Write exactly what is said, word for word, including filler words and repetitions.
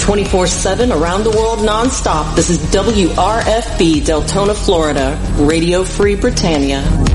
twenty-four seven around the world nonstop. This is W R F B, Deltona, Florida. Radio Free Britannia.